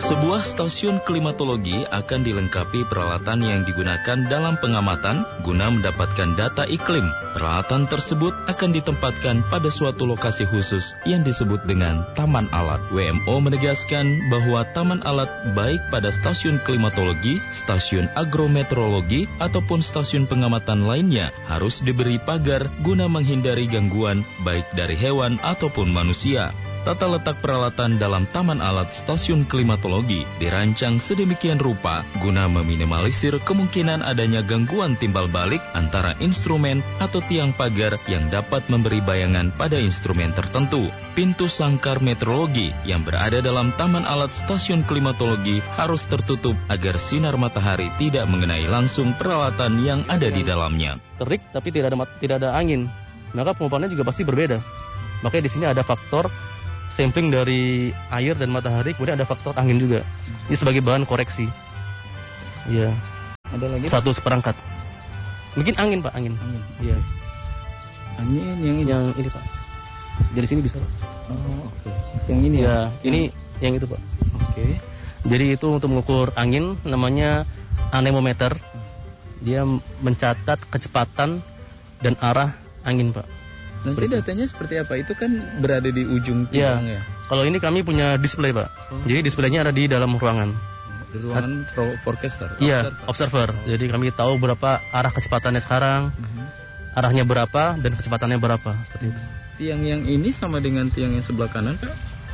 Sebuah stasiun klimatologi akan dilengkapi peralatan yang digunakan dalam pengamatan guna mendapatkan data iklim. Peralatan tersebut akan ditempatkan pada suatu lokasi khusus yang disebut dengan taman alat. WMO menegaskan bahwa taman alat baik pada stasiun klimatologi, stasiun agrometeorologi, ataupun stasiun pengamatan lainnya harus diberi pagar guna menghindari gangguan baik dari hewan ataupun manusia. Tata letak peralatan dalam taman alat stasiun klimatologi dirancang sedemikian rupa guna meminimalisir kemungkinan adanya gangguan timbal balik antara instrumen atau tiang pagar yang dapat memberi bayangan pada instrumen tertentu. Pintu sangkar meteorologi yang berada dalam taman alat stasiun klimatologi harus tertutup agar sinar matahari tidak mengenai langsung peralatan yang ada di dalamnya. Terik tapi tidak ada angin, maka penguapannya juga pasti berbeda. Makanya di sini ada faktor sampling dari air dan matahari, kemudian ada faktor angin juga. Ini sebagai bahan koreksi. Iya. Ada lagi? Satu seperangkat. Mungkin angin, Pak, angin. Iya. Angin yang ini, Pak. Dari sini bisa. Oh, oke. Yang ini ya? Ini yang itu, Pak. Oke. Jadi itu untuk mengukur angin namanya anemometer. Dia mencatat kecepatan dan arah angin, Pak. Nanti datanya seperti apa? Itu kan berada di ujung tiang ya? Kalau ini kami punya display, Pak. Jadi displaynya ada di dalam ruangan. Di ruangan forecaster? Iya, observer. Jadi kami tahu berapa arah kecepatannya sekarang, arahnya berapa, dan kecepatannya berapa. Seperti itu. Tiang yang ini sama dengan tiang yang sebelah kanan, Pak?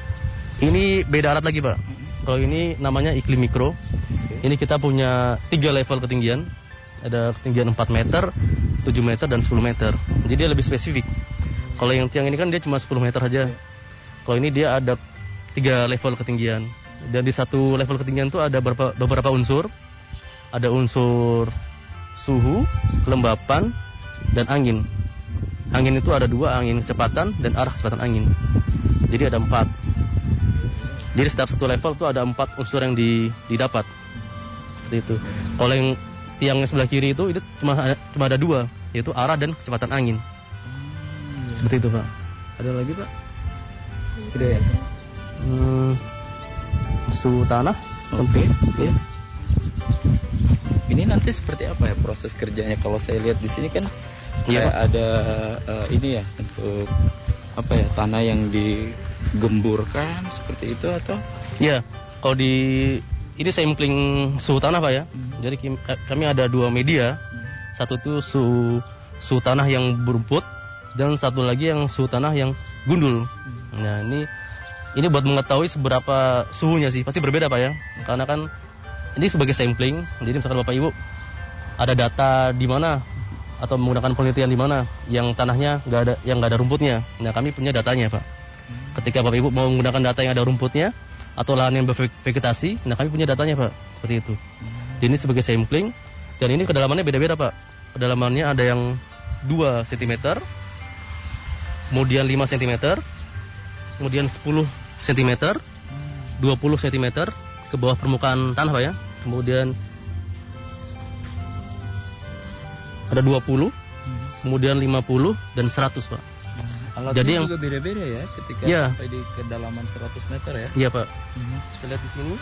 Ini beda alat lagi, Pak. Kalau ini namanya iklim mikro. Ini kita punya 3 level ketinggian. Ada ketinggian 4 meter, 7 meter, dan 10 meter. Jadi dia lebih spesifik. Kalau yang tiang ini kan dia cuma 10 meter saja. Kalau ini dia ada 3 level ketinggian. Dan di satu level ketinggian itu ada beberapa unsur. Ada unsur suhu, kelembapan, dan angin. Angin itu ada 2, angin kecepatan dan arah kecepatan angin. Jadi ada 4. Jadi setiap satu level itu ada 4 unsur yang didapat. Seperti itu. Kalau yang tiang sebelah kiri itu cuma ada 2, yaitu arah dan kecepatan angin. Seperti itu, Pak. Ada lagi, Pak? Tidak ya? Suhu tanah. Oke. Ya. Ini nanti seperti apa ya proses kerjanya? Kalau saya lihat di sini kan kayak ada ini ya untuk apa ya, tanah yang digemburkan seperti itu atau? Iya. Kalau ini sampling suhu tanah, Pak ya. Jadi kami ada 2 media. Satu itu suhu tanah yang berumput, dan satu lagi yang suhu tanah yang gundul. Nah, ini buat mengetahui seberapa suhunya sih. Pasti berbeda, Pak ya. Karena kan ini sebagai sampling. Jadi misalkan Bapak Ibu ada data di mana atau menggunakan penelitian di mana yang tanahnya nggak ada rumputnya. Nah, kami punya datanya, Pak. Ketika Bapak Ibu mau menggunakan data yang ada rumputnya atau lahan yang bervegetasi, nah kami punya datanya, Pak. Seperti itu. Jadi ini sebagai sampling, dan ini kedalamannya beda-beda, Pak. Kedalamannya ada yang 2 cm, kemudian 5 cm, kemudian 10 cm, 20 cm ke bawah permukaan tanah, Pak ya. Kemudian ada 20, kemudian 50 dan 100, Pak. Alatnya jadi yang juga beda-beda ya ketika sampai di kedalaman 100 meter ya? Iya, Pak. Kita lihat di sini.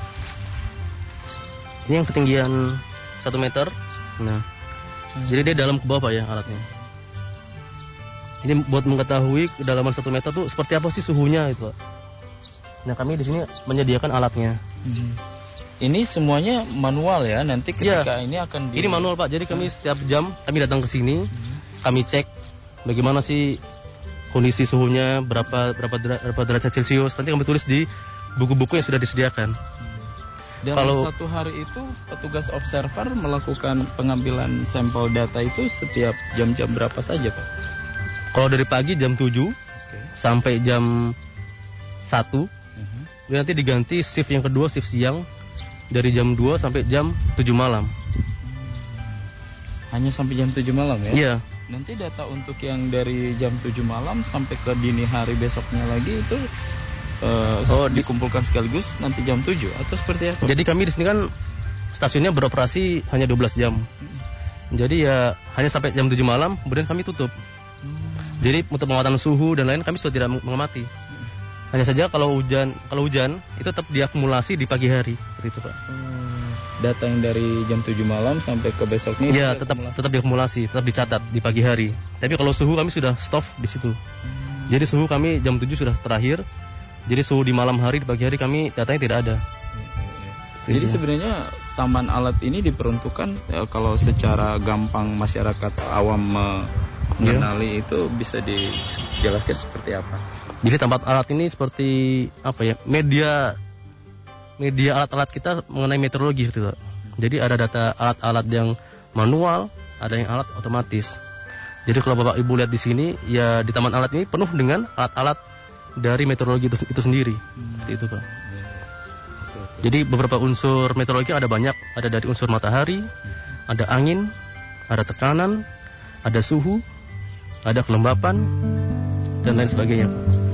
Ini yang ketinggian 1 meter. Nah, jadi dia dalam ke bawah, Pak ya, alatnya. Ini buat mengetahui kedalaman 1 meter tuh seperti apa sih suhunya itu, Pak. Nah, kami di sini menyediakan alatnya. Ini semuanya manual ya, nanti ketika ini akan Ini manual, Pak. Jadi kami setiap jam kami datang ke sini, kami cek bagaimana sih kondisi suhunya, berapa derajat Celcius. Nanti kami tulis di buku-buku yang sudah disediakan. Dalam satu hari itu petugas observer melakukan pengambilan sampel data itu setiap jam-jam berapa saja, Pak? Kalau dari pagi jam 7 sampai jam 1. Nanti diganti shift yang kedua, shift siang, dari jam 2 sampai jam 7 malam. Hanya sampai jam 7 malam ya? Iya. Nanti data untuk yang dari jam 7 malam sampai ke dini hari besoknya lagi itu dikumpulkan sekaligus nanti jam 7 atau seperti apa? Jadi kami di sini kan stasiunnya beroperasi hanya 12 jam. Jadi ya hanya sampai jam 7 malam, kemudian kami tutup. Jadi untuk pengamatan suhu dan lain kami sudah tidak mengamati. Hanya saja kalau hujan itu tetap diakumulasi di pagi hari, seperti itu Pak. Data yang dari jam 7 malam sampai ke besoknya Ya, tetap diakumulasi, tetap dicatat di pagi hari. Tapi kalau suhu kami sudah stop di situ. Jadi suhu kami jam 7 sudah terakhir. Jadi suhu di malam hari, di pagi hari kami datanya tidak ada. Jadi sebenarnya taman alat ini diperuntukkan kalau secara gampang masyarakat awam mengenali itu bisa dijelaskan seperti apa? Jadi tempat alat ini seperti apa ya? Media alat-alat kita mengenai meteorologi gitu. Jadi ada data alat-alat yang manual, ada yang alat otomatis. Jadi kalau Bapak Ibu lihat di sini, ya di taman alat ini penuh dengan alat-alat dari meteorologi itu sendiri. Seperti itu Pak. Jadi beberapa unsur meteorologi ada banyak, ada dari unsur matahari, ada angin, ada tekanan, ada suhu, ada kelembapan, dan lain sebagainya.